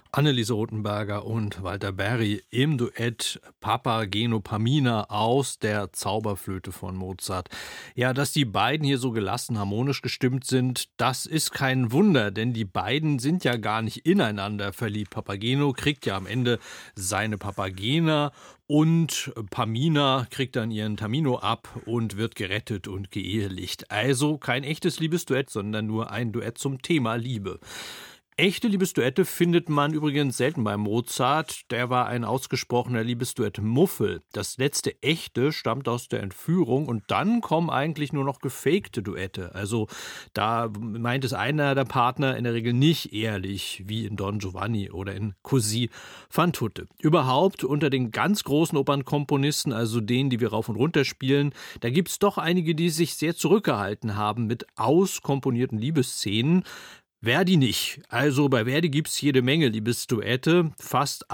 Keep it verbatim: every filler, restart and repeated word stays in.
Anneliese Rothenberger und Walter Berry im Duett Papageno Pamina aus der Zauberflöte von Mozart. Ja, dass die beiden hier so gelassen harmonisch gestimmt sind, das ist kein Wunder, denn die beiden sind ja gar nicht ineinander verliebt. Papageno kriegt ja am Ende seine Papagena und Pamina kriegt dann ihren Tamino ab und wird gerettet und geehelicht. Also kein echtes Liebesduett, sondern nur ein Duett zum Thema Liebe. Echte Liebesduette findet man übrigens selten bei Mozart. Der war ein ausgesprochener Liebesduett-Muffel. Das letzte echte stammt aus der Entführung und dann kommen eigentlich nur noch gefakte Duette. Also da meint es einer der Partner in der Regel nicht ehrlich, wie in Don Giovanni oder in Così fan tutte. Überhaupt unter den ganz großen Opernkomponisten, also denen, die wir rauf und runter spielen, da gibt es doch einige, die sich sehr zurückgehalten haben mit auskomponierten Liebesszenen. Verdi nicht. Also bei Verdi gibt es jede Menge Liebesduette, fast